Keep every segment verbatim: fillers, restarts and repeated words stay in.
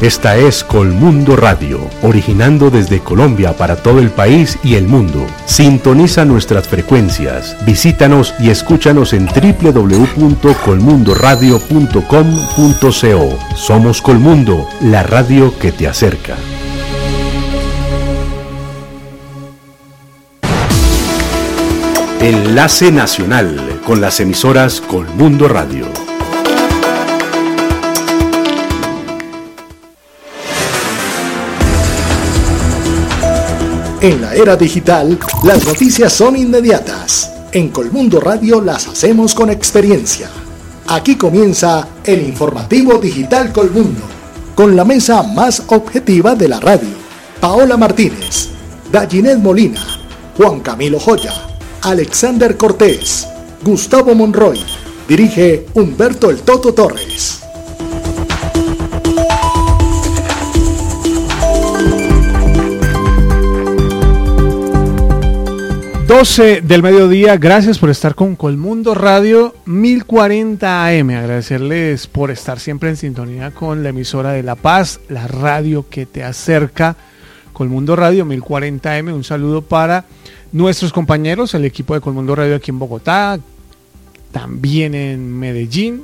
Esta es Colmundo Radio, originando desde Colombia para todo el país y el mundo. Sintoniza nuestras frecuencias, visítanos y escúchanos en doble u doble u doble u punto colmundo radio punto com punto co. Somos Colmundo, la radio que te acerca. Enlace Nacional con las emisoras Colmundo Radio. En la era digital, las noticias son inmediatas. En Colmundo Radio las hacemos con experiencia. Aquí comienza el informativo digital Colmundo, con la mesa más objetiva de la radio. Paola Martínez, Dayinet Molina, Juan Camilo Joya, Alexander Cortés, Gustavo Monroy. Dirige Humberto El Toto Torres. doce del mediodía, gracias por estar con Colmundo Radio mil cuarenta A M. Agradecerles por estar siempre en sintonía con la emisora de La Paz, la radio que te acerca. Colmundo Radio mil cuarenta A M. Un saludo para nuestros compañeros, el equipo de Colmundo Radio aquí en Bogotá, también en Medellín,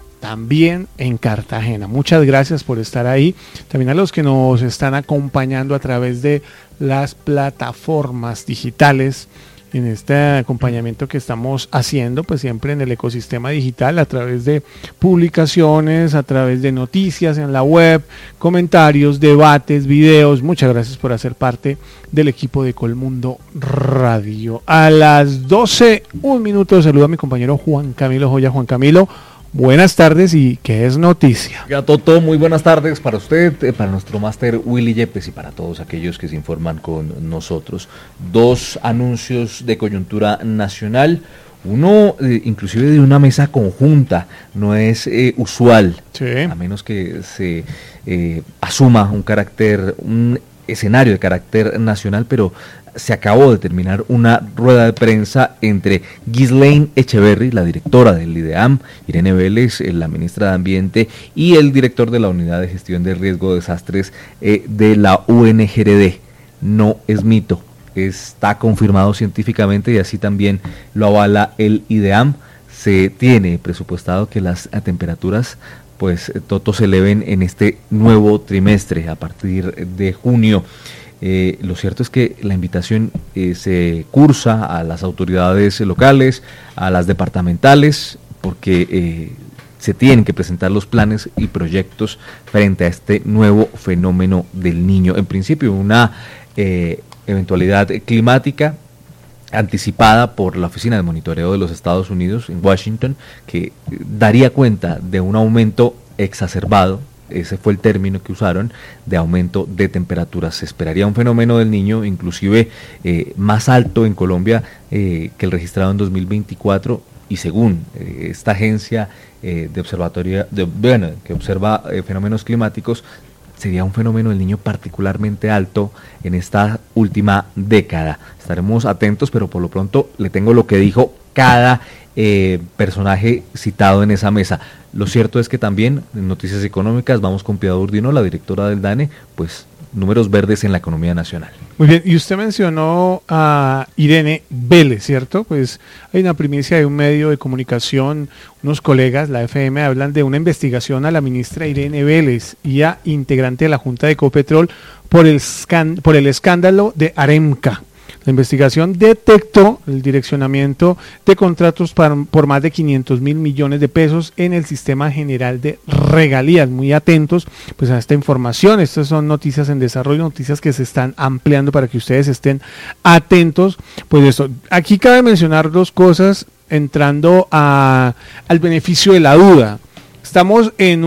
también en Cartagena. Muchas gracias por estar ahí. También a los que nos están acompañando a través de las plataformas digitales en este acompañamiento que estamos haciendo, pues siempre en el ecosistema digital, a través de publicaciones, a través de noticias en la web, comentarios, debates, videos. Muchas gracias por hacer parte del equipo de Colmundo Radio. A las doce, un minuto, saludo a mi compañero Juan Camilo Joya. Juan Camilo, buenas tardes y ¿qué es noticia? Ya, Toto, muy buenas tardes para usted, para nuestro máster Willy Yepes y para todos aquellos que se informan con nosotros. Dos anuncios de coyuntura nacional, uno eh, inclusive de una mesa conjunta, no es eh, usual, sí, a menos que se eh, asuma un carácter, un escenario de carácter nacional, pero se acabó de terminar una rueda de prensa entre Ghislaine Echeverry, la directora del IDEAM, Irene Vélez, la ministra de Ambiente, y el director de la Unidad de Gestión de Riesgo de Desastres eh, de la U N G R D. No es mito, está confirmado científicamente y así también lo avala el IDEAM. Se tiene presupuestado que las temperaturas pues Toto se eleven en este nuevo trimestre a partir de junio. Eh, lo cierto es que la invitación eh, se cursa a las autoridades locales, a las departamentales, porque eh, se tienen que presentar los planes y proyectos frente a este nuevo fenómeno del Niño. En principio, una eh, eventualidad climática anticipada por la Oficina de Monitoreo de los Estados Unidos en Washington, que daría cuenta de un aumento exacerbado, ese fue el término que usaron, de aumento de temperaturas. Se esperaría un fenómeno del Niño inclusive eh, más alto en Colombia eh, que el registrado en dos mil veinticuatro, y según eh, esta agencia eh, de observatorio de, bueno, que observa eh, fenómenos climáticos, sería un fenómeno del Niño particularmente alto en esta última década. Estaremos atentos, pero por lo pronto le tengo lo que dijo cada eh, personaje citado en esa mesa. Lo cierto es que también en Noticias Económicas vamos con Piedad Urdino, la directora del DANE, pues números verdes en la economía nacional. Muy bien, y usted mencionó a Irene Vélez, ¿cierto? Pues hay una primicia de un medio de comunicación, unos colegas, la F M, hablan de una investigación a la ministra Irene Vélez y a integrante de la Junta de Ecopetrol por el, scan, por el escándalo de Aremca. La investigación detectó el direccionamiento de contratos para, por más de quinientos mil millones de pesos en el Sistema General de Regalías. Muy atentos pues a esta información. Estas son noticias en desarrollo, noticias que se están ampliando para que ustedes estén atentos. Pues esto, aquí cabe mencionar dos cosas entrando a, al beneficio de la duda. Estamos en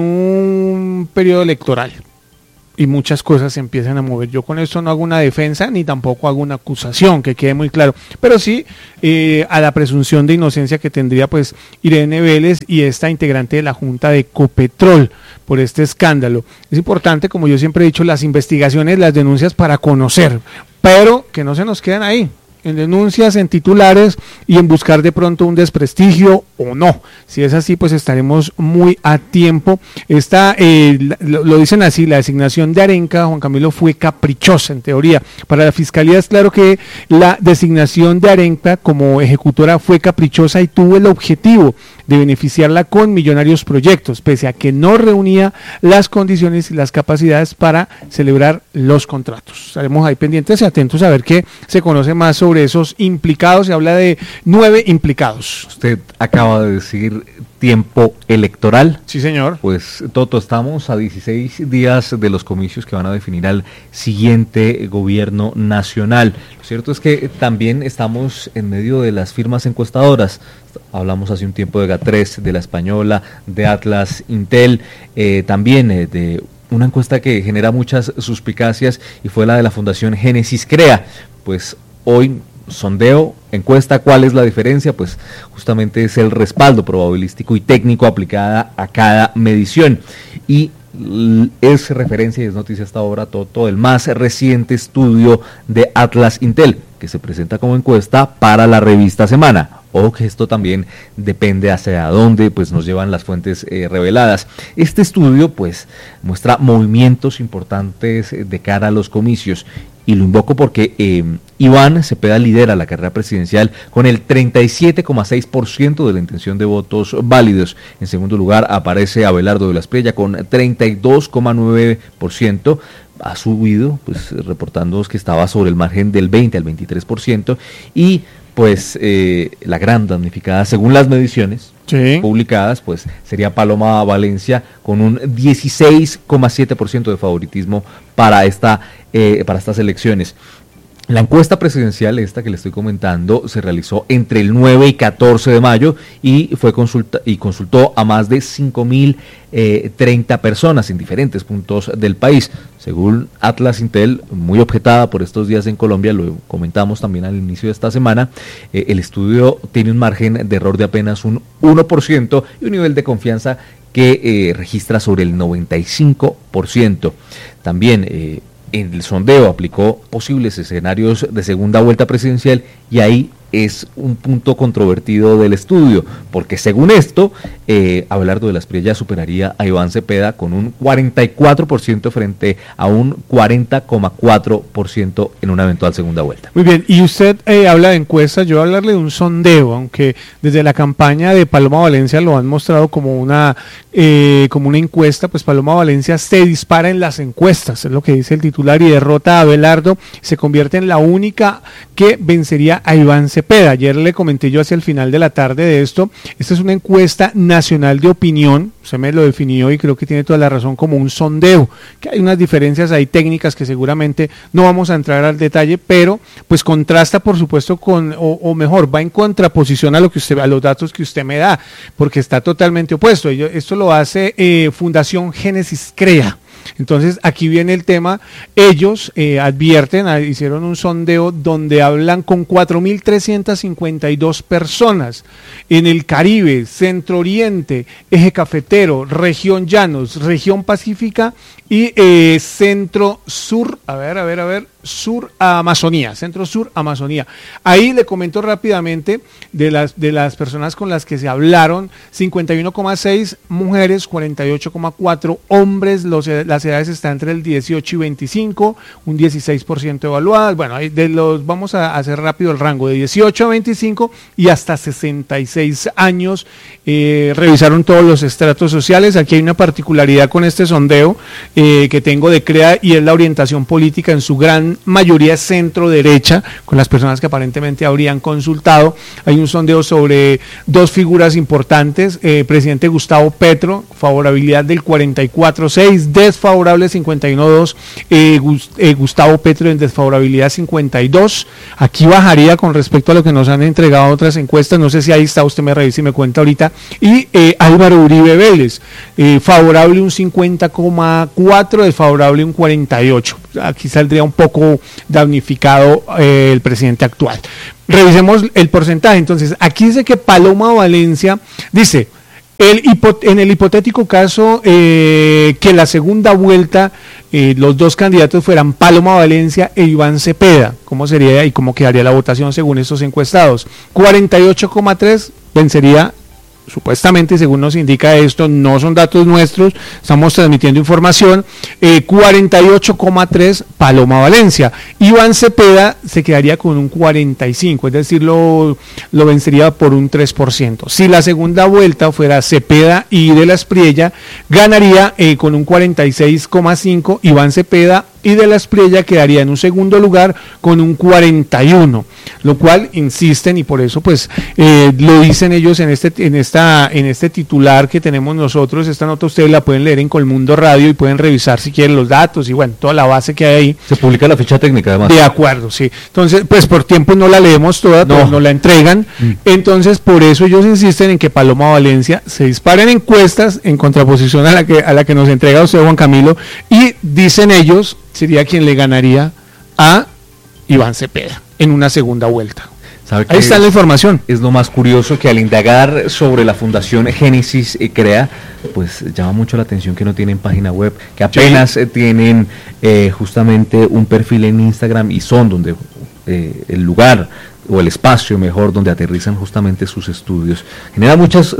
un periodo electoral y muchas cosas se empiezan a mover. Yo con esto no hago una defensa ni tampoco hago una acusación, que quede muy claro, pero sí eh, a la presunción de inocencia que tendría pues Irene Vélez y esta integrante de la Junta de Ecopetrol por este escándalo. Es importante, como yo siempre he dicho, las investigaciones, las denuncias para conocer, pero que no se nos queden ahí. en denuncias, en titulares y en buscar de pronto un desprestigio o no. Si es así, pues estaremos muy a tiempo. Esta, eh, lo, lo dicen así, la designación de Arenca, Juan Camilo, fue caprichosa en teoría. Para la Fiscalía es claro que la designación de Arenca como ejecutora fue caprichosa y tuvo el objetivo de beneficiarla con millonarios proyectos, pese a que no reunía las condiciones y las capacidades para celebrar los contratos. Estaremos ahí pendientes y atentos a ver qué se conoce más sobre esos implicados. Se habla de nueve implicados. Usted acaba de decir tiempo electoral. Sí, señor. Pues, Toto, estamos a dieciséis días de los comicios que van a definir al siguiente gobierno nacional. Lo cierto es que también estamos en medio de las firmas encuestadoras. Hablamos hace un tiempo de G A tres, de La Española, de Atlas Intel, eh, también eh, de una encuesta que genera muchas suspicacias y fue la de la Fundación Génesis Crea. Pues hoy, sondeo, encuesta, ¿cuál es la diferencia? Pues justamente es el respaldo probabilístico y técnico aplicada a cada medición. Y es referencia y es noticia hasta ahora todo el más reciente estudio de Atlas Intel, que se presenta como encuesta para la revista Semana. O que esto también depende hacia dónde pues nos llevan las fuentes eh, reveladas. Este estudio pues muestra movimientos importantes de cara a los comicios y lo invoco porque eh, Iván Cepeda lidera la carrera presidencial con el treinta y siete coma seis por ciento de la intención de votos válidos. En segundo lugar aparece Abelardo de la Espriella con treinta y dos coma nueve por ciento. Ha subido, pues reportando que estaba sobre el margen del veinte al veintitrés por ciento y pues eh, la gran damnificada, según las mediciones sí. publicadas, pues sería Paloma Valencia con un dieciséis coma siete por ciento de favoritismo para esta eh, para estas elecciones. La encuesta presidencial, esta que le estoy comentando, se realizó entre el nueve y catorce de mayo y fue consulta y consultó a más de cinco mil treinta personas en diferentes puntos del país. Según Atlas Intel, muy objetada por estos días en Colombia, lo comentamos también al inicio de esta semana, eh, el estudio tiene un margen de error de apenas un uno por ciento y un nivel de confianza que eh, registra sobre el noventa y cinco por ciento. También eh, en el sondeo aplicó posibles escenarios de segunda vuelta presidencial y ahí es un punto controvertido del estudio, porque según esto, eh, Abelardo de la Espriella superaría a Iván Cepeda con un cuarenta y cuatro por ciento frente a un cuarenta coma cuatro por ciento en una eventual segunda vuelta. Muy bien, y usted eh, habla de encuestas, yo voy a hablarle de un sondeo, aunque desde la campaña de Paloma Valencia lo han mostrado como una, eh, como una encuesta, pues Paloma Valencia se dispara en las encuestas, es lo que dice el titular, y derrota a Abelardo, se convierte en la única que vencería a Iván Cepeda. Ayer le comenté yo hacia el final de la tarde de esto. Esta es una encuesta nacional de opinión, usted me lo definió y creo que tiene toda la razón, como un sondeo, que hay unas diferencias ahí técnicas que seguramente no vamos a entrar al detalle, pero pues contrasta por supuesto con, o, o mejor, va en contraposición a lo que usted, a los datos que usted me da, porque está totalmente opuesto. Esto lo hace eh, Fundación Génesis Crea. Entonces aquí viene el tema, ellos eh, advierten, hicieron un sondeo donde hablan con cuatro mil trescientas cincuenta y dos personas en el Caribe, Centro Oriente, Eje Cafetero, Región Llanos, Región Pacífica y eh, Centro Sur, a ver, a ver, a ver, Sur Amazonía, Centro Sur Amazonía. Ahí le comento rápidamente de las, de las personas con las que se hablaron, cincuenta y uno coma seis mujeres, cuarenta y ocho coma cuatro hombres, los, las edades están entre el dieciocho y veinticinco, un dieciséis por ciento evaluadas. Bueno, ahí de los, vamos a hacer rápido el rango de dieciocho a veinticinco y hasta sesenta y seis años. Eh, revisaron todos los estratos sociales. Aquí hay una particularidad con este sondeo eh, que tengo de CREA y es la orientación política, en su gran mayoría centro derecha, con las personas que aparentemente habrían consultado. Hay un sondeo sobre dos figuras importantes, eh, presidente Gustavo Petro, favorabilidad del cuarenta y cuatro coma seis, desfavorable cincuenta y uno coma dos, eh, Gust, eh, Gustavo Petro en desfavorabilidad cincuenta y dos. Aquí bajaría con respecto a lo que nos han entregado otras encuestas, no sé si ahí está, usted me revisa y me cuenta ahorita. Y eh, Álvaro Uribe Vélez, eh, favorable un cincuenta coma cuatro, desfavorable un cuarenta y ocho. Aquí saldría un poco damnificado eh, el presidente actual. Revisemos el porcentaje. Entonces, aquí dice que Paloma Valencia dice, El hipo, en el hipotético caso eh, que la segunda vuelta eh, los dos candidatos fueran Paloma Valencia e Iván Cepeda, ¿cómo sería y cómo quedaría la votación según estos encuestados? cuarenta y ocho coma tres vencería, supuestamente, según nos indica esto, no son datos nuestros, estamos transmitiendo información, eh, cuarenta y ocho coma tres Paloma Valencia. Iván Cepeda se quedaría con un cuarenta y cinco, es decir, lo, lo vencería por un tres por ciento. Si la segunda vuelta fuera Cepeda y de la Espriella, ganaría eh, con un cuarenta y seis coma cinco Iván Cepeda, y de la Espriella quedaría en un segundo lugar con un cuarenta y uno, lo cual insisten, y por eso pues eh, lo dicen ellos en este en esta en este titular que tenemos nosotros. Esta nota ustedes la pueden leer en Colmundo Radio y pueden revisar si quieren los datos y bueno, toda la base que hay ahí. Se publica la ficha técnica además. De acuerdo, sí. Entonces, pues por tiempo no la leemos toda, no, no la entregan. Mm. Entonces, por eso ellos insisten en que Paloma Valencia se dispara en encuestas en contraposición a la que a la que nos entrega usted, Juan Camilo, y dicen ellos sería quien le ganaría a Iván Cepeda en una segunda vuelta. ¿Sabe Ahí está es, la información. Es lo más curioso que al indagar sobre la Fundación Génesis eh, Crea, pues llama mucho la atención que no tienen página web, que apenas sí. eh, tienen eh, justamente un perfil en Instagram y son donde eh, el lugar o el espacio mejor donde aterrizan justamente sus estudios. Genera muchas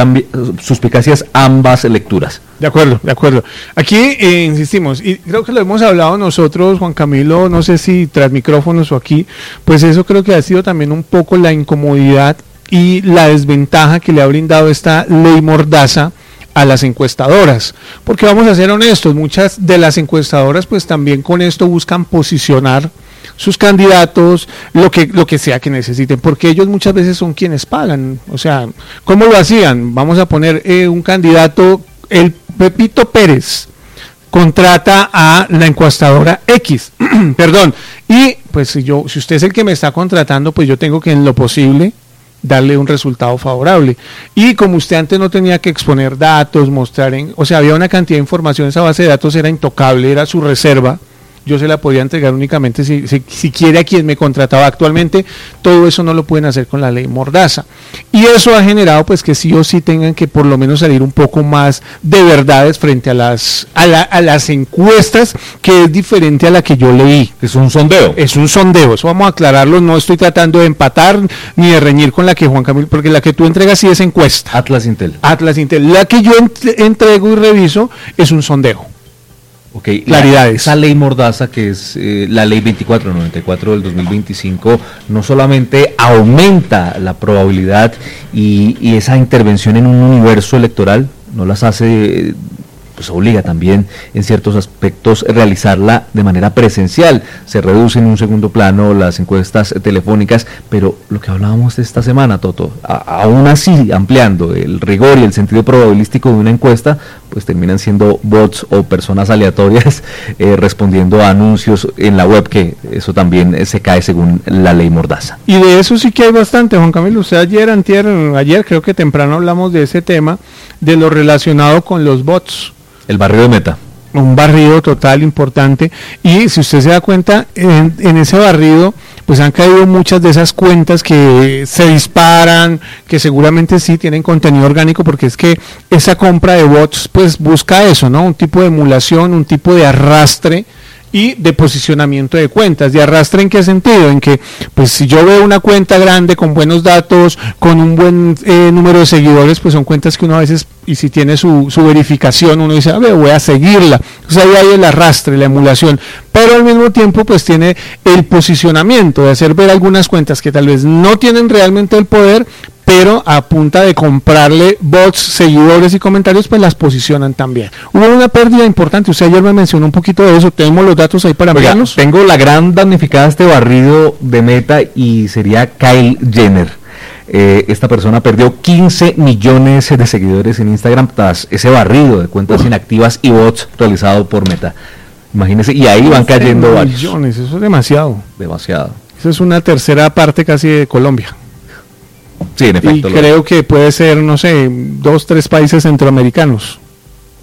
suspicacias ambas lecturas. De acuerdo, de acuerdo. Aquí eh, insistimos, y creo que lo hemos hablado nosotros, Juan Camilo, no sé si tras micrófonos o aquí, pues eso creo que ha sido también un poco la incomodidad y la desventaja que le ha brindado esta ley mordaza a las encuestadoras, porque vamos a ser honestos, muchas de las encuestadoras pues también con esto buscan posicionar sus candidatos, lo que lo que sea que necesiten, porque ellos muchas veces son quienes pagan. O sea, ¿cómo lo hacían? Vamos a poner eh, un candidato, el Pepito Pérez contrata a la encuestadora X, perdón, y pues si yo, si usted es el que me está contratando, pues yo tengo que en lo posible darle un resultado favorable. Y como usted antes no tenía que exponer datos, mostrar, en, o sea, había una cantidad de información, esa base de datos era intocable, era su reserva, yo se la podía entregar únicamente si, si, si quiere a quien me contrataba. Actualmente todo eso no lo pueden hacer con la ley mordaza, y eso ha generado pues que sí o sí tengan que por lo menos salir un poco más de verdades frente a las a, la, a las encuestas, que es diferente a la que yo leí. Es un sondeo. Es un sondeo, eso vamos a aclararlo, no estoy tratando de empatar ni de reñir con la que Juan Camilo, porque la que tú entregas sí es encuesta. Atlas Intel. Atlas Intel. La que yo ent- entrego y reviso es un sondeo. Ok, claridades. La, esa ley mordaza, que es eh, la ley veinticuatro noventa y cuatro del dos mil veinticinco, no solamente aumenta la probabilidad y, y esa intervención en un universo electoral, no las hace, pues obliga también en ciertos aspectos realizarla de manera presencial. Se reducen en un segundo plano las encuestas telefónicas, pero lo que hablábamos esta semana, Toto, a, aún así ampliando el rigor y el sentido probabilístico de una encuesta, pues terminan siendo bots o personas aleatorias eh, respondiendo a anuncios en la web, que eso también eh, se cae según la ley mordaza. Y de eso sí que hay bastante, Juan Camilo. Usted ayer, antier, ayer creo que temprano hablamos de ese tema, de lo relacionado con los bots. El barrio de Meta. Un barrido total importante, y si usted se da cuenta, en, en ese barrido pues han caído muchas de esas cuentas que se disparan, que seguramente sí tienen contenido orgánico, porque es que esa compra de bots pues busca eso, ¿no? Un tipo de emulación, un tipo de arrastre y de posicionamiento de cuentas. ¿De arrastre en qué sentido? En que, pues si yo veo una cuenta grande con buenos datos, con un buen eh, número de seguidores, pues son cuentas que uno a veces, y si tiene su, su verificación, uno dice, a ver, voy a seguirla. O sea, ahí hay el arrastre, la emulación. Pero al mismo tiempo, pues tiene el posicionamiento de hacer ver algunas cuentas que tal vez no tienen realmente el poder, pero a punta de comprarle bots, seguidores y comentarios, pues las posicionan también. Hubo una pérdida importante, usted ayer me mencionó un poquito de eso, tenemos los datos ahí para verlos. Tengo la gran damnificada este barrido de Meta, y sería Kyle Jenner. Eh, esta persona perdió quince millones de seguidores en Instagram tras ese barrido de cuentas uh. inactivas y bots realizado por Meta. Imagínense, y ahí van cayendo varios. Millones, eso es demasiado. Demasiado. Eso es una tercera parte casi de Colombia. Sí, en efecto. Y creo que puede ser, no sé, dos, tres países centroamericanos.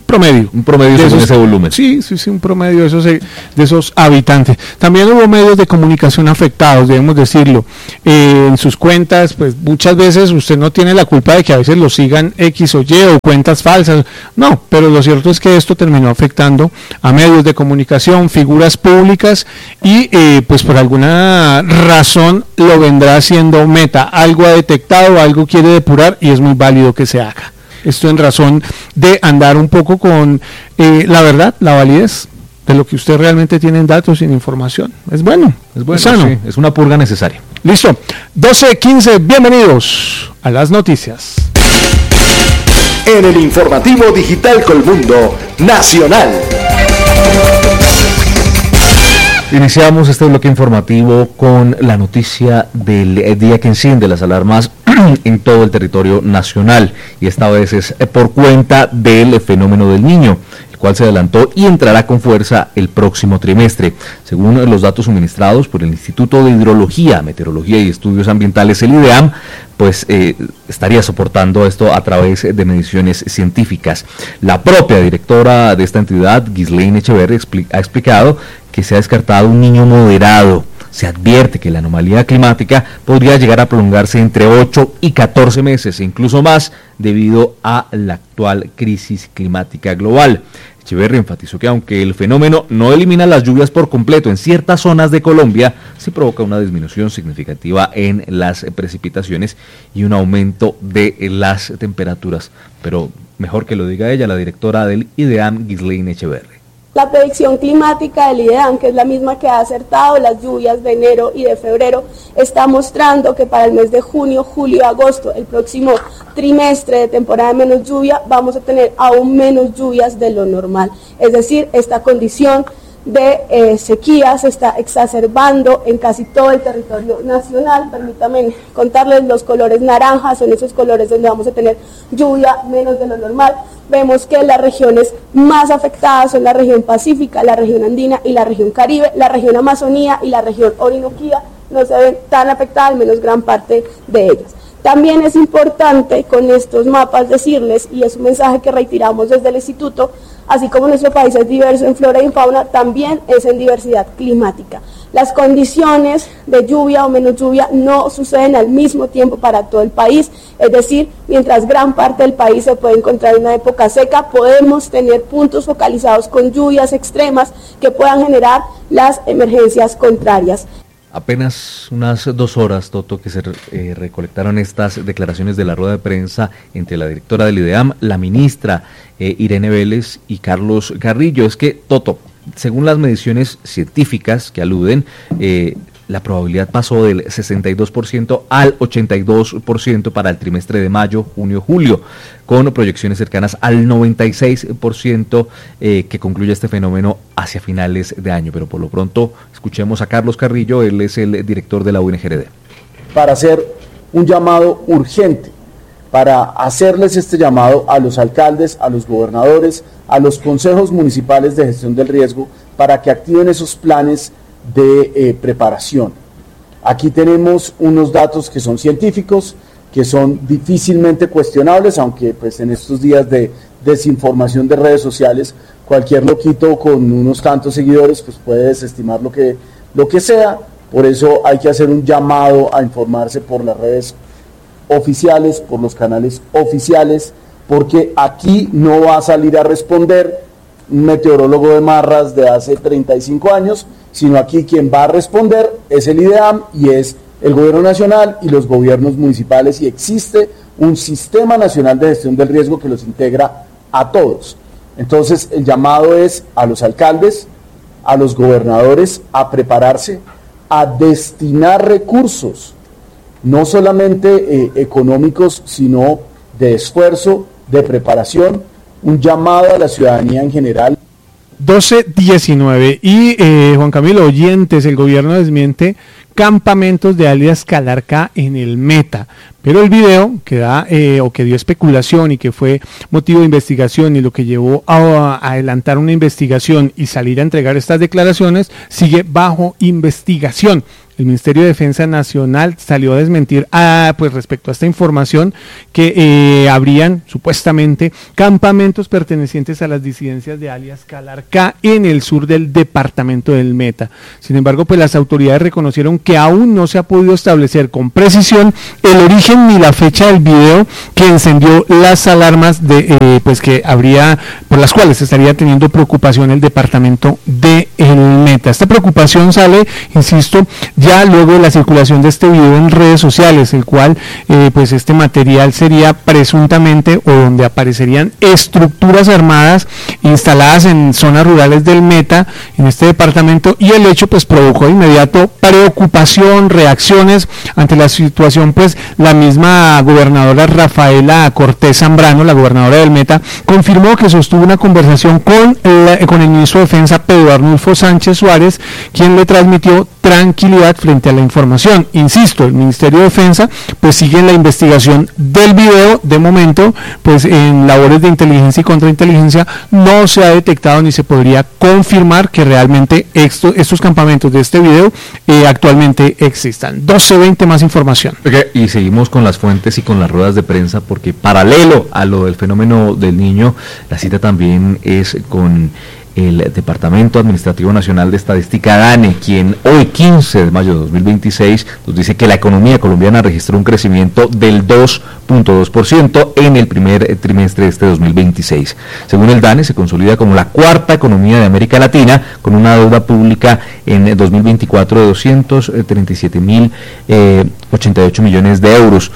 promedio. Un promedio de esos, ese volumen. Sí, sí, sí, un promedio de esos, de esos habitantes. También hubo medios de comunicación afectados, debemos decirlo. Eh, en sus cuentas, pues muchas veces usted no tiene la culpa de que a veces lo sigan X o Y o cuentas falsas. No, pero lo cierto es que esto terminó afectando a medios de comunicación, figuras públicas y eh, pues por alguna razón lo vendrá haciendo Meta. Algo ha detectado, algo quiere depurar y es muy válido que se haga. Esto en razón de andar un poco con eh, la verdad, la validez de lo que usted realmente tiene en datos y en información. Es bueno, es bueno, es sano. Sí, es una purga necesaria. Listo, doce quince, bienvenidos a las noticias. En el informativo digital Colmundo Nacional. Iniciamos este bloque informativo con la noticia del día que enciende las alarmas en todo el territorio nacional, y esta vez es por cuenta del fenómeno del Niño, el cual se adelantó y entrará con fuerza el próximo trimestre. Según los datos suministrados por el Instituto de Hidrología, Meteorología y Estudios Ambientales, el IDEAM, pues eh, estaría soportando esto a través de mediciones científicas. La propia directora de esta entidad, Ghislaine Echeverri, expli- ha explicado que se ha descartado un niño moderado. Se advierte que la anomalía climática podría llegar a prolongarse entre ocho y catorce meses, e incluso más, debido a la actual crisis climática global. Echeverri enfatizó que aunque el fenómeno no elimina las lluvias por completo en ciertas zonas de Colombia, sí provoca una disminución significativa en las precipitaciones y un aumento de las temperaturas. Pero mejor que lo diga ella, la directora del IDEAM, Ghislaine Echeverri. La predicción climática del IDEAM, que es la misma que ha acertado las lluvias de enero y de febrero, está mostrando que para el mes de junio, julio y agosto, el próximo trimestre de temporada de menos lluvia, vamos a tener aún menos lluvias de lo normal. Es decir, esta condición de eh, sequía se está exacerbando en casi todo el territorio nacional. Permítanme contarles, los colores naranjas son esos colores donde vamos a tener lluvia menos de lo normal. Vemos que las regiones más afectadas son la región pacífica, la región andina y la región caribe. La región Amazonía y la región Orinoquía no se ven tan afectadas, al menos gran parte de ellas. También es importante con estos mapas decirles, y es un mensaje que reiteramos desde el instituto, así como nuestro país es diverso en flora y en fauna, también es en diversidad climática. Las condiciones de lluvia o menos lluvia no suceden al mismo tiempo para todo el país, es decir, mientras gran parte del país se puede encontrar en una época seca, podemos tener puntos focalizados con lluvias extremas que puedan generar las emergencias contrarias. Apenas unas dos horas, Toto, que se eh, recolectaron estas declaraciones de la rueda de prensa entre la directora del IDEAM, la ministra eh, Irene Vélez y Carlos Carrillo. Es que, Toto, según las mediciones científicas que aluden, eh, la probabilidad pasó del sesenta y dos por ciento al ochenta y dos por ciento para el trimestre de mayo, junio, julio, con proyecciones cercanas al noventa y seis por ciento eh, que concluye este fenómeno hacia finales de año. Pero por lo pronto, escuchemos a Carlos Carrillo, él es el director de la U N G R D. Para hacer un llamado urgente, para hacerles este llamado a los alcaldes, a los gobernadores, a los consejos municipales de gestión del riesgo, para que activen esos planes de eh, preparación. Aquí tenemos unos datos que son científicos, que son difícilmente cuestionables, aunque pues en estos días de desinformación de redes sociales, cualquier loquito con unos tantos seguidores pues puede desestimar lo que, lo que sea. Por eso hay que hacer un llamado a informarse por las redes oficiales, por los canales oficiales, porque aquí no va a salir a responder un meteorólogo de Marras de hace treinta y cinco años, sino aquí quien va a responder es el IDEAM y es el gobierno nacional y los gobiernos municipales, y existe un sistema nacional de gestión del riesgo que los integra a todos. Entonces el llamado es a los alcaldes, a los gobernadores a prepararse, a destinar recursos, no solamente eh, económicos, sino de esfuerzo, de preparación, un llamado a la ciudadanía en general. doce diecinueve y eh, Juan Camilo, oyentes, el gobierno desmiente campamentos de alias Calarca en el Meta, pero el video que da eh, o que dio especulación y que fue motivo de investigación y lo que llevó a, a adelantar una investigación y salir a entregar estas declaraciones sigue bajo investigación. el Ministerio de Defensa Nacional salió a desmentir a, pues respecto a esta información que eh, habrían supuestamente campamentos pertenecientes a las disidencias de alias Calarcá en el sur del departamento del Meta. Sin embargo, pues las autoridades reconocieron que aún no se ha podido establecer con precisión el origen ni la fecha del video que encendió las alarmas de eh, pues que habría, por las cuales estaría teniendo preocupación el departamento de el Meta. Esta preocupación sale, insisto, ya luego de la circulación de este video en redes sociales, el cual eh, pues este material sería presuntamente o donde aparecerían estructuras armadas instaladas en zonas rurales del Meta, en este departamento, y el hecho pues provocó de inmediato preocupación, reacciones ante la situación. Pues la misma gobernadora Rafaela Cortés Zambrano, la gobernadora del Meta, confirmó que sostuvo una conversación con, la, con el ministro de Defensa Pedro Arnulfo Sánchez Suárez, quien le transmitió tranquilidad frente a la información. Insisto, el Ministerio de Defensa pues sigue en la investigación del video. De momento, pues en labores de inteligencia y contrainteligencia no se ha detectado ni se podría confirmar que realmente esto, estos campamentos de este video eh, actualmente existan. doce veinte, más información. Okay, y seguimos con las fuentes y con las ruedas de prensa, porque paralelo a lo del fenómeno del Niño, la cita también es con el Departamento Administrativo Nacional de Estadística, DANE, quien hoy quince de mayo de dos mil veintiséis nos dice que la economía colombiana registró un crecimiento del dos punto dos por ciento en el primer trimestre de este dos mil veintiséis. Según el DANE, se consolida como la cuarta economía de América Latina, con una deuda pública en dos mil veinticuatro de doscientos treinta y siete mil ochenta y ocho millones de euros.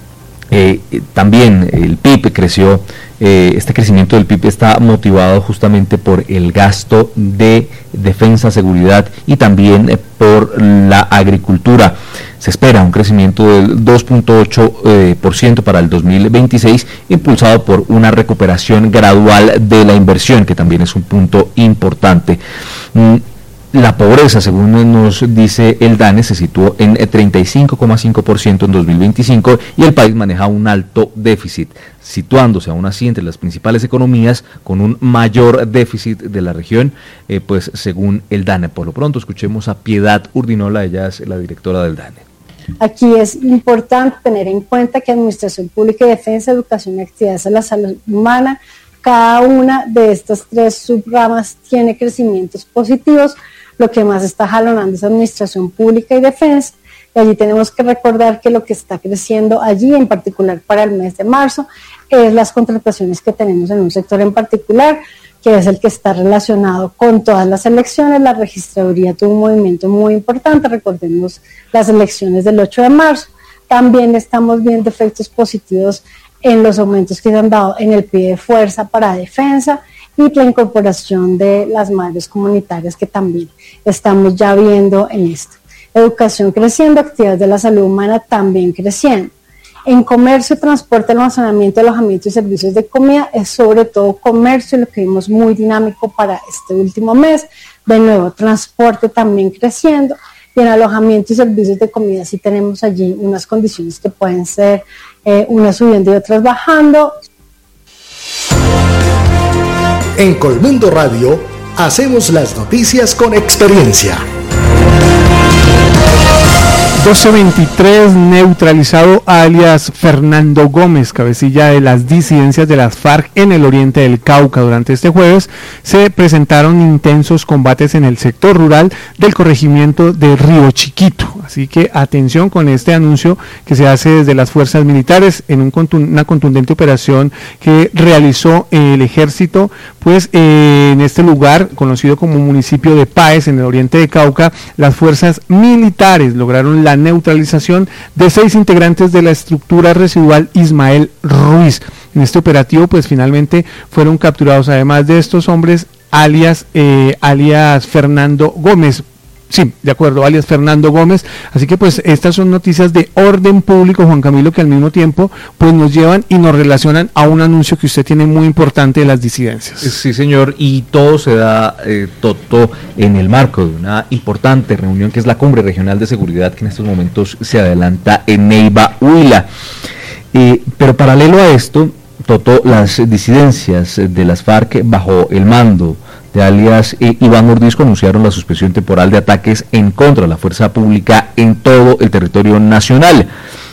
Eh, también el P I B creció, eh, este crecimiento del P I B está motivado justamente por el gasto de defensa, seguridad y también eh, por la agricultura. Se espera un crecimiento del dos punto ocho por ciento eh, para el dos mil veintiséis, impulsado por una recuperación gradual de la inversión, que también es un punto importante. Mm, La pobreza, según nos dice el DANE, se situó en treinta y cinco coma cinco por ciento en dos mil veinticinco y el país maneja un alto déficit, situándose aún así entre las principales economías con un mayor déficit de la región, eh, pues según el DANE. Por lo pronto, escuchemos a Piedad Urdinola, ella es la directora del DANE. Aquí es importante tener en cuenta que Administración Pública y Defensa, Educación y Actividades a la Salud Humana, cada una de estas tres subramas tiene crecimientos positivos. Lo que más está jalonando es Administración Pública y Defensa, y allí tenemos que recordar que lo que está creciendo allí, en particular para el mes de marzo, es las contrataciones que tenemos en un sector en particular, que es el que está relacionado con todas las elecciones. La registraduría tuvo un movimiento muy importante, recordemos las elecciones del ocho de marzo. También estamos viendo efectos positivos en los aumentos que se han dado en el P I B de fuerza para defensa, y la incorporación de las madres comunitarias, que también estamos ya viendo en esto. Educación creciendo, actividades de la salud humana también creciendo. En comercio, transporte, almacenamiento, alojamiento y servicios de comida, es sobre todo comercio lo que vimos muy dinámico para este último mes. De nuevo, transporte también creciendo, y en alojamiento y servicios de comida sí tenemos allí unas condiciones que pueden ser eh, unas subiendo y otras bajando. En Colmundo Radio hacemos las noticias con experiencia. doce veintitrés, neutralizado alias Fernando Gómez, cabecilla de las disidencias de las FARC en el oriente del Cauca. Durante este jueves se presentaron intensos combates en el sector rural del corregimiento de Río Chiquito. Así que atención con este anuncio que se hace desde las fuerzas militares en un contun- una contundente operación que realizó el ejército, pues eh, en este lugar conocido como municipio de Páez, en el oriente de Cauca, las fuerzas militares lograron la neutralización de seis integrantes de la estructura residual Ismael Ruiz. En este operativo, pues finalmente fueron capturados, además de estos hombres, alias, eh, alias Fernando Gómez. Sí, de acuerdo, alias Fernando Gómez. Así que pues estas son noticias de orden público, Juan Camilo, que al mismo tiempo pues nos llevan y nos relacionan a un anuncio que usted tiene muy importante de las disidencias. Sí, señor, y todo se da, eh, Toto, en el marco de una importante reunión que es la Cumbre Regional de Seguridad, que en estos momentos se adelanta en Neiva, Huila. Eh, pero paralelo a esto, Toto, las disidencias de las FARC bajo el mando de alias eh, Iván Mordisco anunciaron la suspensión temporal de ataques en contra de la fuerza pública en todo el territorio nacional.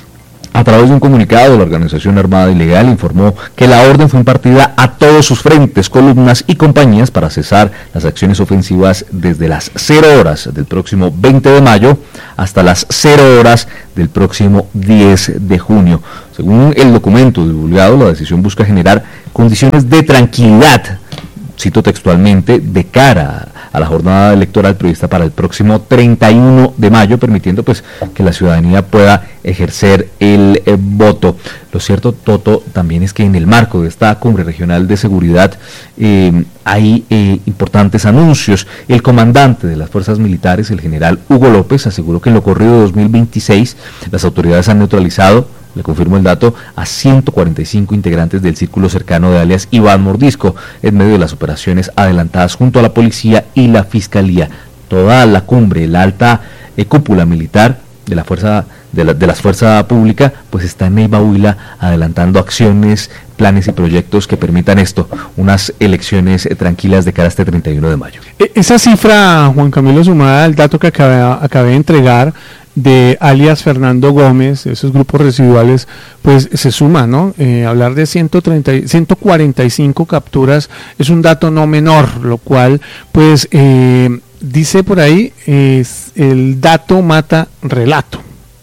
A través de un comunicado, la organización armada ilegal informó que la orden fue impartida a todos sus frentes, columnas y compañías para cesar las acciones ofensivas desde las cero horas del próximo veinte de mayo hasta las cero horas del próximo diez de junio. Según el documento divulgado, la decisión busca generar condiciones de tranquilidad, cito textualmente, de cara a la jornada electoral prevista para el próximo treinta y uno de mayo, permitiendo pues que la ciudadanía pueda ejercer el eh, voto. Lo cierto, Toto, también es que en el marco de esta cumbre regional de seguridad eh, hay eh, importantes anuncios. El comandante de las fuerzas militares, el general Hugo López, aseguró que en lo corrido de dos mil veintiséis las autoridades han neutralizado, le confirmo el dato, a ciento cuarenta y cinco integrantes del círculo cercano de alias Iván Mordisco, en medio de las operaciones adelantadas junto a la policía y la fiscalía. Toda la cumbre, la alta eh, cúpula militar de la fuerza de la, de la fuerza pública, pues está en Neiva Huila adelantando acciones, planes y proyectos que permitan esto, unas elecciones eh, tranquilas de cara a este treinta y uno de mayo. Esa cifra, Juan Camilo, sumada al dato que acabé, acabé de entregar, de alias Fernando Gómez, esos grupos residuales, pues se suma, ¿no? Eh, hablar de ciento treinta, ciento cuarenta y cinco capturas es un dato no menor, lo cual, pues, eh, dice por ahí, eh, el dato mata relato.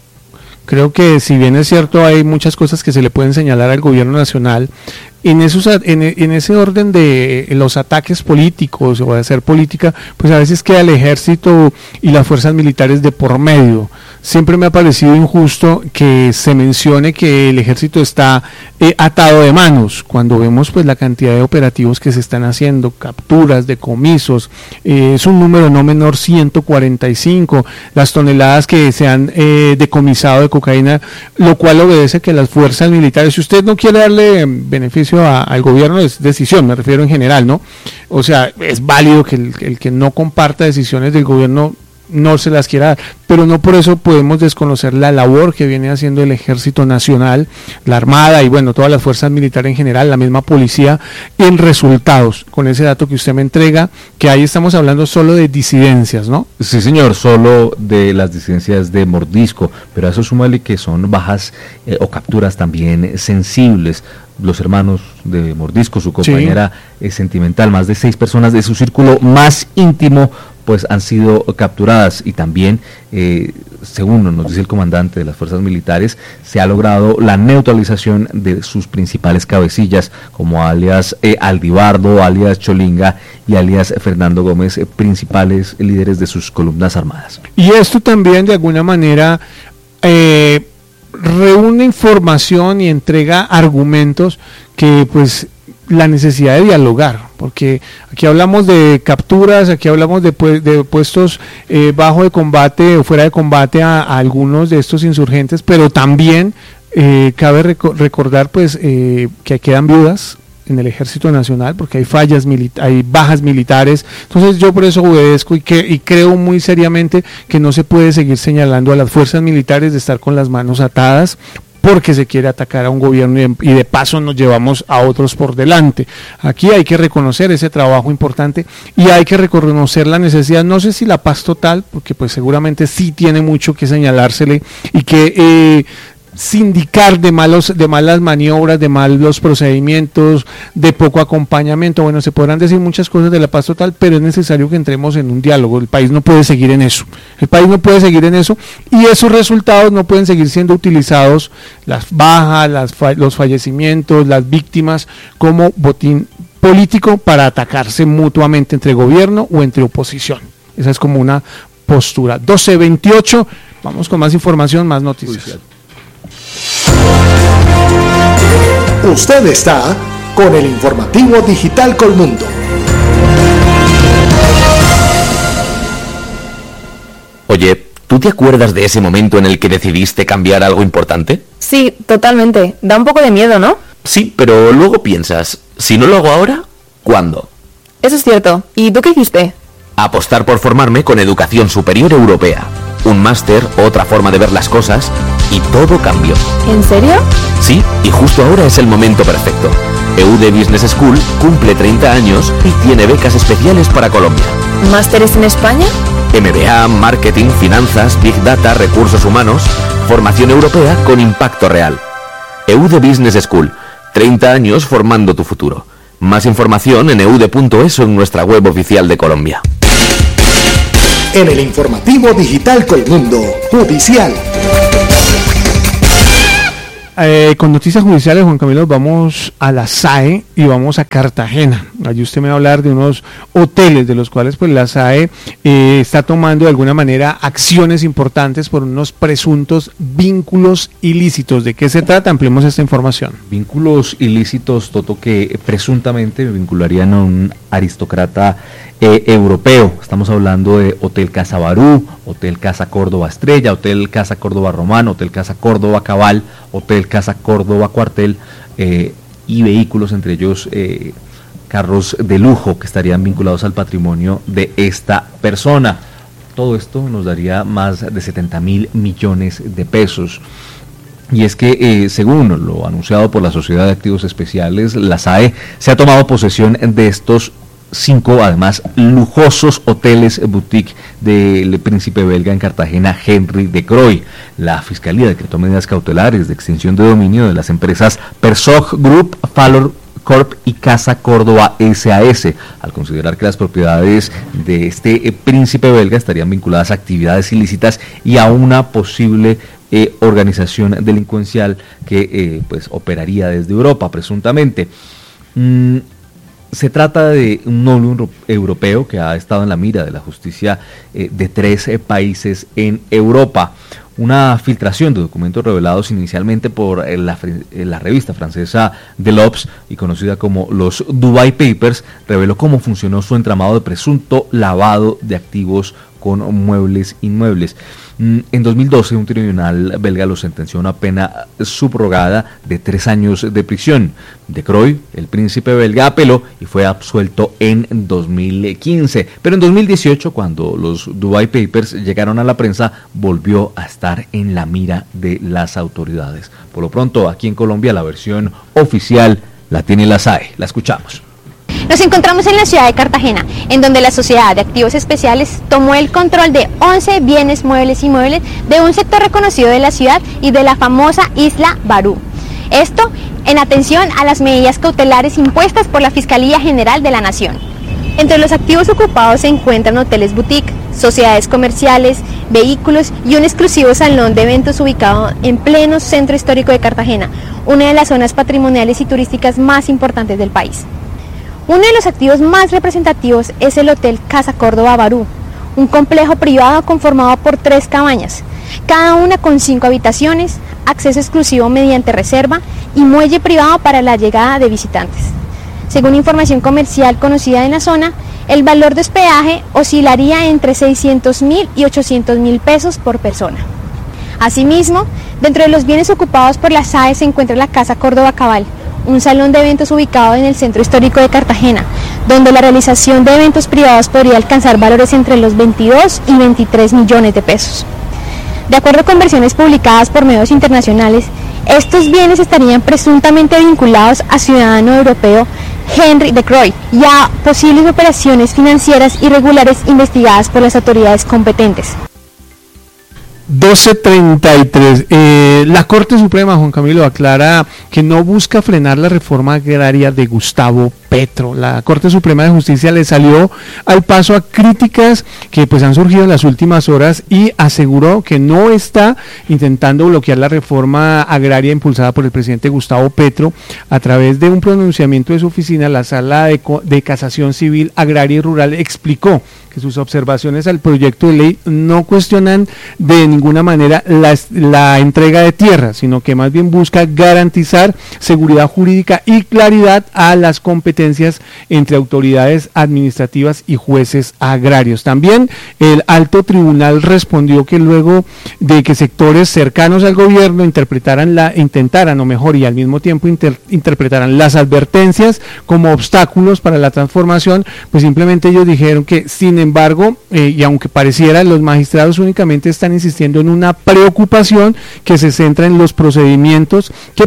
Creo que si bien es cierto hay muchas cosas que se le pueden señalar al gobierno nacional, en, esos, en, en ese orden de los ataques políticos o de hacer política, pues a veces queda el ejército y las fuerzas militares de por medio. Siempre me ha parecido injusto que se mencione que el ejército está eh, atado de manos, cuando vemos pues la cantidad de operativos que se están haciendo, capturas, decomisos, eh, es un número no menor, ciento cuarenta y cinco, las toneladas que se han eh, decomisado de cocaína, lo cual obedece que las fuerzas militares, si usted no quiere darle beneficio a, al gobierno, es decisión, me refiero en general, ¿no? O sea, es válido que el, el que no comparta decisiones del gobierno no se las quiera dar, pero no por eso podemos desconocer la labor que viene haciendo el Ejército Nacional, la Armada y bueno, todas las fuerzas militares en general, la misma policía, en resultados, con ese dato que usted me entrega, que ahí estamos hablando solo de disidencias, ¿no? Sí, señor, solo de las disidencias de Mordisco, pero a eso súmale que son bajas eh, o capturas también sensibles. Los hermanos de Mordisco, su compañera sí. eh, sentimental, más de seis personas de su círculo más íntimo, pues han sido capturadas y también, eh, según nos dice el comandante de las fuerzas militares, se ha logrado la neutralización de sus principales cabecillas, como alias eh, Aldibardo, alias Cholinga y alias Fernando Gómez, eh, principales líderes de sus columnas armadas. Y esto también de alguna manera eh, reúne información y entrega argumentos que pues la necesidad de dialogar, porque aquí hablamos de capturas, aquí hablamos de, pu de puestos eh, bajo de combate o fuera de combate a, a algunos de estos insurgentes, pero también eh, cabe rec recordar pues eh, que quedan viudas en el Ejército Nacional, porque hay fallas, hay bajas militares. Entonces yo por eso obedezco y, que, y creo muy seriamente que no se puede seguir señalando a las fuerzas militares de estar con las manos atadas porque se quiere atacar a un gobierno y de, y de paso nos llevamos a otros por delante. Aquí hay que reconocer ese trabajo importante y hay que reconocer la necesidad, no sé si la paz total, porque pues seguramente sí tiene mucho que señalársele y que eh, sindicar de malos de malas maniobras, de malos procedimientos, de poco acompañamiento. Bueno, se podrán decir muchas cosas de la paz total, pero es necesario que entremos en un diálogo. El país no puede seguir en eso. El país no puede seguir en eso y esos resultados no pueden seguir siendo utilizados, las bajas, las fa los fallecimientos, las víctimas, como botín político para atacarse mutuamente entre gobierno o entre oposición. Esa es como una postura. doce veintiocho, vamos con más información, más noticias. Usted está con el informativo Digital Colmundo. Oye, ¿tú te acuerdas de ese momento en el que decidiste cambiar algo importante? Sí, totalmente. Da un poco de miedo, ¿no? Sí, pero luego piensas, si no lo hago ahora, ¿cuándo? Eso es cierto. ¿Y tú qué hiciste? Apostar por formarme con Educación Superior Europea. Un máster, otra forma de ver las cosas, y todo cambió. ¿En serio? Sí, y justo ahora es el momento perfecto. E U D Business School cumple treinta años y tiene becas especiales para Colombia. ¿Másteres en España? M B A, Marketing, Finanzas, Big Data, Recursos Humanos, formación europea con impacto real. E U D Business School, treinta años formando tu futuro. Más información en eude punto es o en nuestra web oficial de Colombia. En el informativo digital Colmundo Judicial. Eh, con noticias judiciales, Juan Camilo, vamos a la S A E y vamos a Cartagena. Allí usted me va a hablar de unos hoteles de los cuales pues la S A E eh, está tomando de alguna manera acciones importantes por unos presuntos vínculos ilícitos. ¿De qué se trata? Ampliemos esta información. Vínculos ilícitos, Toto, que presuntamente vincularían a un aristócrata eh, europeo. Estamos hablando de Hotel Casa Barú, Hotel Casa Córdoba Estrella, Hotel Casa Córdoba Román, Hotel Casa Córdoba Cabal, Hotel Casa Córdoba Cuartel eh, y vehículos, entre ellos eh, carros de lujo que estarían vinculados al patrimonio de esta persona. Todo esto nos daría más de setenta mil millones de pesos. Y es que, eh, según lo anunciado por la Sociedad de Activos Especiales, la S A E se ha tomado posesión de estos cinco, además, lujosos hoteles boutique del príncipe belga en Cartagena, Henry de Croy. La Fiscalía decretó medidas cautelares de extinción de dominio de las empresas Persog Group, Falor Corp y Casa Córdoba S A S, al considerar que las propiedades de este eh, príncipe belga estarían vinculadas a actividades ilícitas y a una posible eh, organización delincuencial que eh, pues operaría desde Europa, presuntamente. Mm, Se trata de un noble europeo que ha estado en la mira de la justicia eh, de tres eh, países en Europa. Una filtración de documentos revelados inicialmente por eh, la, eh, la revista francesa The L'Obs y conocida como los Dubai Papers reveló cómo funcionó su entramado de presunto lavado de activos con muebles inmuebles. En dos mil doce, un tribunal belga lo sentenció a una pena subrogada de tres años de prisión. De Croy, el príncipe belga, apeló y fue absuelto en dos mil quince. Pero en dos mil dieciocho, cuando los Dubai Papers llegaron a la prensa, volvió a estar en la mira de las autoridades. Por lo pronto, aquí en Colombia, la versión oficial la tiene la S A E. La escuchamos. Nos encontramos en la ciudad de Cartagena, en donde la Sociedad de Activos Especiales tomó el control de once bienes muebles y inmuebles de un sector reconocido de la ciudad y de la famosa isla Barú. Esto en atención a las medidas cautelares impuestas por la Fiscalía General de la Nación. Entre los activos ocupados se encuentran hoteles boutique, sociedades comerciales, vehículos y un exclusivo salón de eventos ubicado en pleno centro histórico de Cartagena, una de las zonas patrimoniales y turísticas más importantes del país. Uno de los activos más representativos es el Hotel Casa Córdoba Barú, un complejo privado conformado por tres cabañas, cada una con cinco habitaciones, acceso exclusivo mediante reserva y muelle privado para la llegada de visitantes. Según información comercial conocida en la zona, el valor de hospedaje oscilaría entre seiscientos mil y ochocientos mil pesos por persona. Asimismo, dentro de los bienes ocupados por la S A E se encuentra la Casa Córdoba Cabal, un salón de eventos ubicado en el centro histórico de Cartagena, donde la realización de eventos privados podría alcanzar valores entre los veintidós y veintitrés millones de pesos. De acuerdo con versiones publicadas por medios internacionales, estos bienes estarían presuntamente vinculados a ciudadano europeo Henry de Croy y a posibles operaciones financieras irregulares investigadas por las autoridades competentes. doce treinta y tres. Eh, la Corte Suprema, Juan Camilo, aclara que no busca frenar la reforma agraria de Gustavo Petro. La Corte Suprema de Justicia le salió al paso a críticas que pues han surgido en las últimas horas y aseguró que no está intentando bloquear la reforma agraria impulsada por el presidente Gustavo Petro. A través de un pronunciamiento de su oficina, la Sala de, de Casación Civil, Agraria y Rural explicó que sus observaciones al proyecto de ley no cuestionan de ninguna manera la, la entrega de tierra, sino que más bien busca garantizar seguridad jurídica y claridad a las competencias entre autoridades administrativas y jueces agrarios. También el alto tribunal respondió que luego de que sectores cercanos al gobierno interpretaran la, intentaran o mejor y al mismo tiempo inter, interpretaran las advertencias como obstáculos para la transformación, pues simplemente ellos dijeron que sin Sin embargo, eh, y aunque pareciera, los magistrados únicamente están insistiendo en una preocupación que se centra en los procedimientos que podrían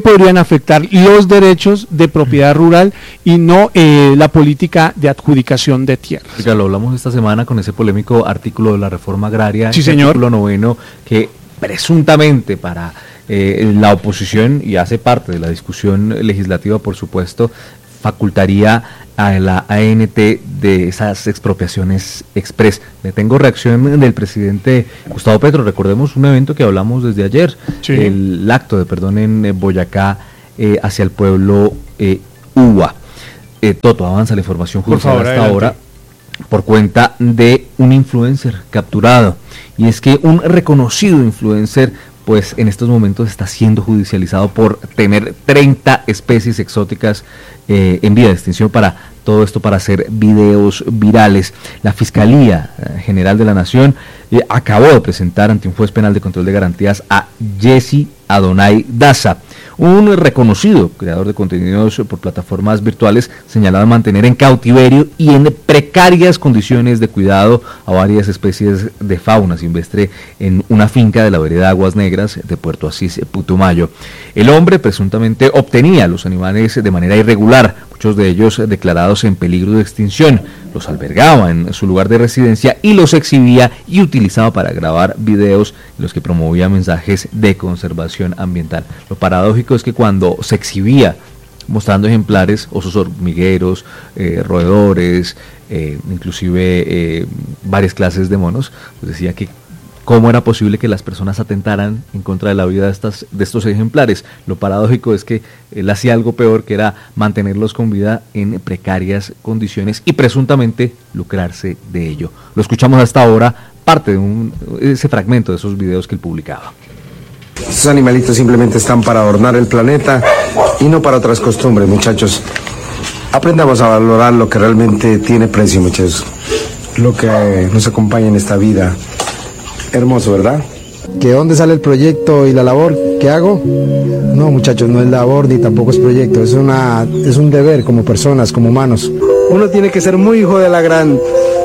afectar los derechos de propiedad rural y no eh, la política de adjudicación de tierras. Ya lo hablamos esta semana con ese polémico artículo de la reforma agraria, sí, el señor. artículo noveno, que presuntamente para eh, la oposición, y hace parte de la discusión legislativa, por supuesto, facultaría a la A N T de esas expropiaciones express. Le tengo reacción del presidente Gustavo Petro. Recordemos un evento que hablamos desde ayer, sí. el acto de perdón en Boyacá eh, hacia el pueblo eh, Uwa. Eh, Toto, avanza la información judicial hasta adelante. Ahora por cuenta de un influencer capturado, y es que un reconocido influencer pues en estos momentos está siendo judicializado por tener treinta especies exóticas eh, en vía de extinción, para todo esto para hacer videos virales. La Fiscalía General de la Nación eh, acabó de presentar ante un juez penal de control de garantías a Jesse Adonai Daza, un reconocido creador de contenidos por plataformas virtuales, señalado de mantener en cautiverio y en precarias condiciones de cuidado a varias especies de fauna silvestre en una finca de la vereda Aguas Negras de Puerto Asís, Putumayo. El hombre presuntamente obtenía los animales de manera irregular, muchos de ellos declarados en peligro de extinción, los albergaba en su lugar de residencia y los exhibía y utilizaba para grabar videos en los que promovía mensajes de conservación ambiental. Lo paradójico es que cuando se exhibía mostrando ejemplares, osos hormigueros, eh, roedores, eh, inclusive eh, varias clases de monos, pues decía que cómo era posible que las personas atentaran en contra de la vida de, estas, de estos ejemplares. Lo paradójico es que él hacía algo peor, que era mantenerlos con vida en precarias condiciones y presuntamente lucrarse de ello. Lo escuchamos hasta ahora, parte de un, ese fragmento de esos videos que él publicaba. Estos animalitos simplemente están para adornar el planeta y no para otras costumbres, muchachos. Aprendamos a valorar lo que realmente tiene precio, muchachos. Lo que nos acompaña en esta vida. Hermoso, ¿verdad? ¿Que dónde sale el proyecto y la labor que hago? No, muchachos, no es labor ni tampoco es proyecto, es una es un deber como personas, como humanos. Uno tiene que ser muy hijo de la gran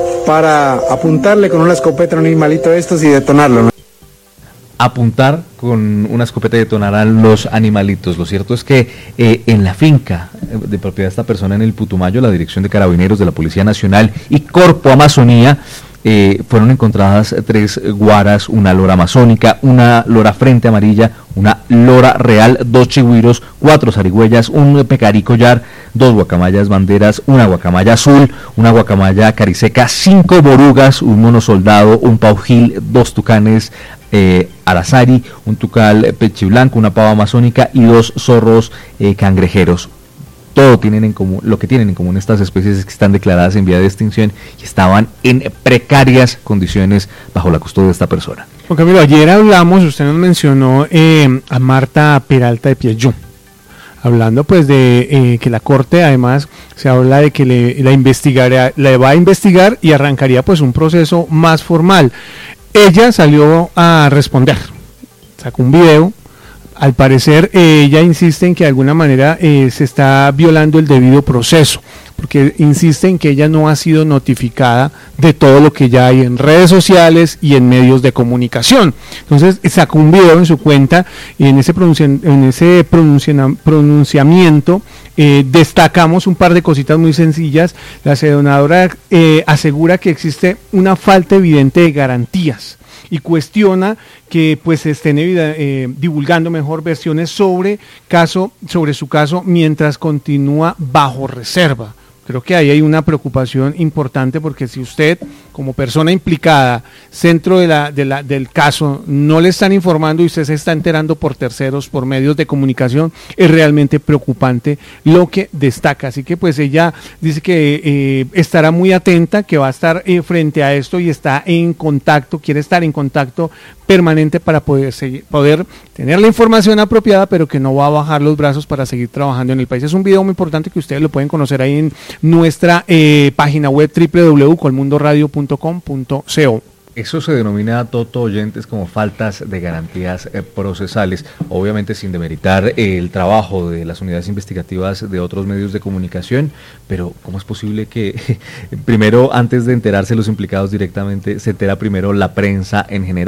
para apuntarle con una escopeta a un animalito de estos y detonarlo, ¿no? Apuntar con una escopeta y detonarán los animalitos. Lo cierto es que eh, en la finca de propiedad de esta persona en el Putumayo, la Dirección de Carabineros de la Policía Nacional y Corpo Amazonía, Eh, fueron encontradas tres guaras, una lora amazónica, una lora frente amarilla, una lora real, dos chigüiros, cuatro zarigüeyas, un pecarí collar, dos guacamayas banderas, una guacamaya azul, una guacamaya cariseca, cinco borugas, un mono soldado, un paujil, dos tucanes eh, arazari, un tucal pechiblanco, una pava amazónica y dos zorros eh, cangrejeros. Todo tienen en común, lo que tienen en común estas especies es que están declaradas en vía de extinción y estaban en precarias condiciones bajo la custodia de esta persona. Juan Camilo, ayer hablamos, usted nos mencionó eh, a Marta Peralta de Piellón, hablando pues de eh, que la Corte además se habla de que le, la investigará, la va a investigar y arrancaría pues un proceso más formal. Ella salió a responder, sacó un video. Al parecer eh, ella insiste en que de alguna manera eh, se está violando el debido proceso, porque insiste en que ella no ha sido notificada de todo lo que ya hay en redes sociales y en medios de comunicación. Entonces sacó un video en su cuenta y en ese, pronuncia- en ese pronuncia- pronunciamiento eh, destacamos un par de cositas muy sencillas. La senadora eh, asegura que existe una falta evidente de garantías y cuestiona que pues se estén eh, divulgando mejor versiones sobre caso sobre su caso mientras continúa bajo reserva. Creo que ahí hay una preocupación importante, porque si usted, como persona implicada, centro de la, de la, del caso, no le están informando y usted se está enterando por terceros, por medios de comunicación, es realmente preocupante lo que destaca. Así que pues ella dice que eh, estará muy atenta, que va a estar eh, frente a esto y está en contacto, quiere estar en contacto permanente para poder seguir, poder tener la información apropiada, pero que no va a bajar los brazos para seguir trabajando en el país. Es un video muy importante que ustedes lo pueden conocer ahí en nuestra eh, página web doble u doble u doble u punto colmundoradio punto com punto co. Eso se denomina, Toto, oyentes, como faltas de garantías eh, procesales, obviamente sin demeritar eh, el trabajo de las unidades investigativas de otros medios de comunicación, pero ¿cómo es posible que primero, antes de enterarse los implicados directamente, se entera primero la prensa en general?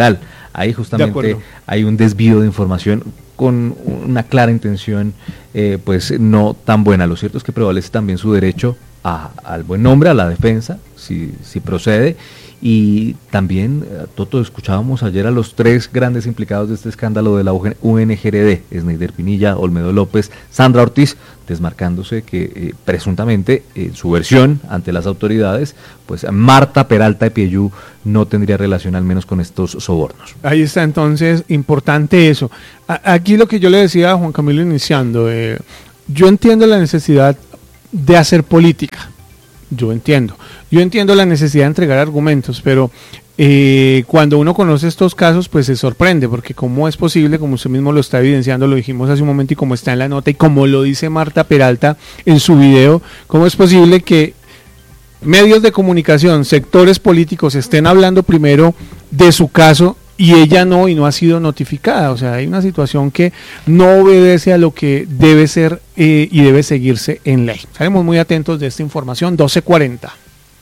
ahí justamente hay un desvío de información con una clara intención, eh, pues no tan buena. Lo cierto es que prevalece también su derecho a, al buen nombre, a la defensa, si, si procede. Y también, Toto, escuchábamos ayer a los tres grandes implicados de este escándalo de la U N G R D, Sneider Pinilla, Olmedo López, Sandra Ortiz, desmarcándose que eh, presuntamente, en eh, su versión ante las autoridades, pues Marta Peralta de Pieyú no tendría relación al menos con estos sobornos. Ahí está, entonces, importante eso. A- aquí lo que yo le decía a Juan Camilo iniciando, eh, yo entiendo la necesidad de hacer política. Yo entiendo, yo entiendo la necesidad de entregar argumentos, pero eh, cuando uno conoce estos casos, pues se sorprende, porque cómo es posible, como usted mismo lo está evidenciando, lo dijimos hace un momento y como está en la nota y como lo dice Marta Peralta en su video, cómo es posible que medios de comunicación, sectores políticos estén hablando primero de su caso y ella no, y no ha sido notificada. O sea, hay una situación que no obedece a lo que debe ser eh, y debe seguirse en ley. Estaremos muy atentos de esta información. doce cuarenta.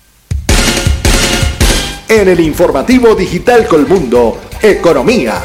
En el informativo digital Colmundo, Economía.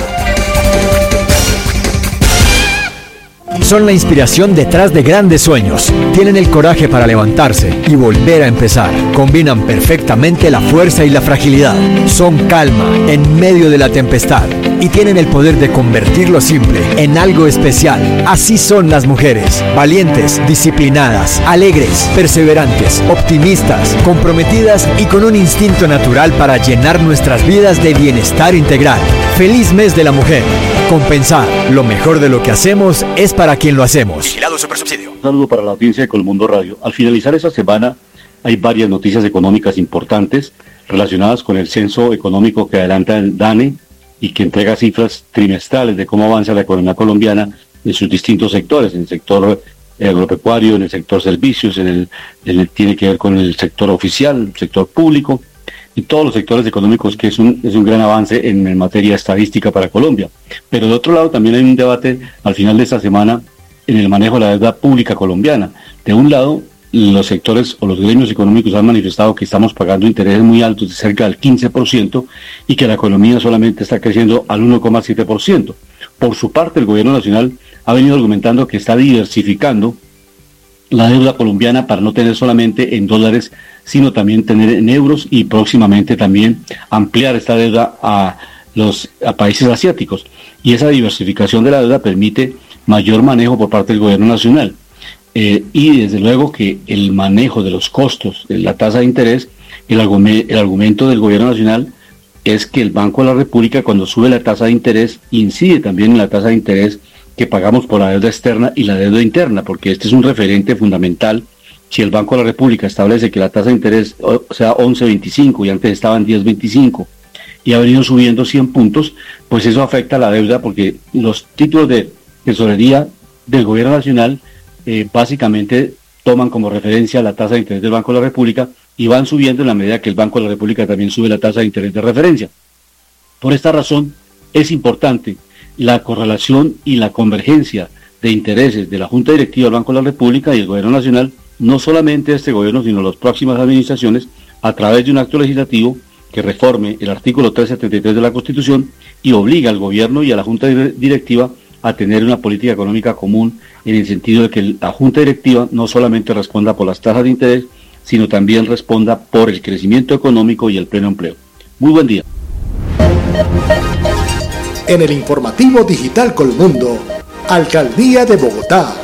Son la inspiración detrás de grandes sueños. Tienen el coraje para levantarse y volver a empezar. Combinan perfectamente la fuerza y la fragilidad. Son calma en medio de la tempestad y tienen el poder de convertir lo simple en algo especial. Así son las mujeres, valientes, disciplinadas, alegres, perseverantes, optimistas, comprometidas y con un instinto natural para llenar nuestras vidas de bienestar integral. Feliz mes de la mujer. Compensar, lo mejor de lo que hacemos es para quien lo hacemos. Vigilado Supersubsidio. Un saludo para la audiencia de Colmundo Radio. Al finalizar esta semana hay varias noticias económicas importantes relacionadas con el censo económico que adelanta el DANE y que entrega cifras trimestrales de cómo avanza la economía colombiana en sus distintos sectores, en el sector agropecuario, en el sector servicios, en el, en el tiene que ver con el sector oficial, el sector público y todos los sectores económicos, que es un, es un gran avance en, en materia estadística para Colombia. Pero de otro lado también hay un debate al final de esta semana en el manejo de la deuda pública colombiana. De un lado, los sectores o los gremios económicos han manifestado que estamos pagando intereses muy altos de cerca del quince por ciento y que la economía solamente está creciendo al uno coma siete por ciento. Por su parte, el gobierno nacional ha venido argumentando que está diversificando la deuda colombiana para no tener solamente en dólares, sino también tener en euros y próximamente también ampliar esta deuda a los a países asiáticos. Y esa diversificación de la deuda permite mayor manejo por parte del gobierno nacional. Eh, y desde luego que el manejo de los costos de la tasa de interés, el, argume, el argumento del gobierno nacional es que el Banco de la República, cuando sube la tasa de interés, incide también en la tasa de interés que pagamos por la deuda externa y la deuda interna, porque este es un referente fundamental. Si el Banco de la República establece que la tasa de interés sea once veinticinco y antes estaba en diez veinticinco y ha venido subiendo cien puntos, pues eso afecta a la deuda, porque los títulos de tesorería del gobierno nacional eh, básicamente toman como referencia la tasa de interés del Banco de la República y van subiendo en la medida que el Banco de la República también sube la tasa de interés de referencia. Por esta razón es importante la correlación y la convergencia de intereses de la Junta Directiva del Banco de la República y el Gobierno Nacional, no solamente este gobierno, sino las próximas administraciones, a través de un acto legislativo que reforme el artículo trescientos setenta y tres de la Constitución y obliga al gobierno y a la Junta Directiva a tener una política económica común, en el sentido de que la Junta Directiva no solamente responda por las tasas de interés, sino también responda por el crecimiento económico y el pleno empleo. Muy buen día. En el informativo digital Colmundo, Alcaldía de Bogotá.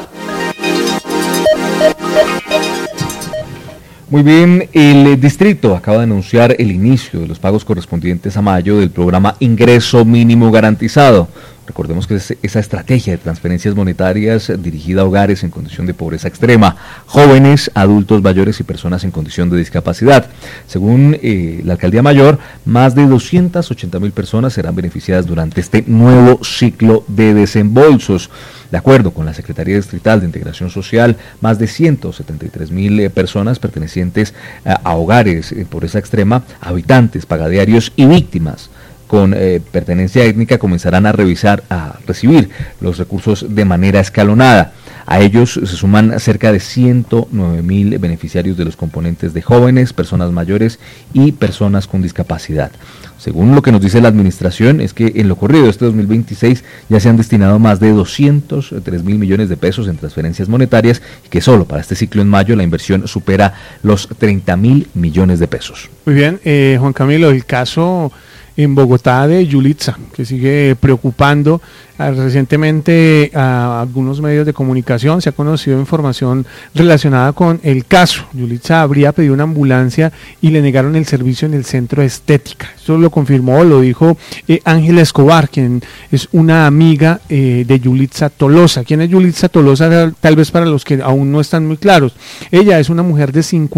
Muy bien, el distrito acaba de anunciar el inicio de los pagos correspondientes a mayo del programa Ingreso Mínimo Garantizado. Recordemos que es esa estrategia de transferencias monetarias dirigida a hogares en condición de pobreza extrema, jóvenes, adultos mayores y personas en condición de discapacidad. Según eh, la Alcaldía Mayor, más de doscientas ochenta mil personas serán beneficiadas durante este nuevo ciclo de desembolsos. De acuerdo con la Secretaría Distrital de Integración Social, más de ciento setenta y tres mil eh, personas pertenecientes a, a hogares en pobreza extrema, habitantes, pagadiarios y víctimas con eh, pertenencia étnica comenzarán a revisar, a recibir los recursos de manera escalonada. A ellos se suman cerca de ciento nueve mil beneficiarios de los componentes de jóvenes, personas mayores y personas con discapacidad. Según lo que nos dice la administración, es que en lo corrido de este dos mil veintiséis ya se han destinado más de doscientos tres mil millones de pesos en transferencias monetarias y que solo para este ciclo en mayo la inversión supera los treinta mil millones de pesos. Muy bien, eh, Juan Camilo, el caso en Bogotá de Yulitza, que sigue preocupando. Recientemente a algunos medios de comunicación se ha conocido información relacionada con el caso. Yulitza habría pedido una ambulancia y le negaron el servicio en el centro de estética. Eso lo confirmó, lo dijo eh, Ángela Escobar, quien es una amiga eh, de Yulitza Tolosa. ¿Quién es Yulitza Tolosa? Tal vez para los que aún no están muy claros. Ella es una mujer de cincuenta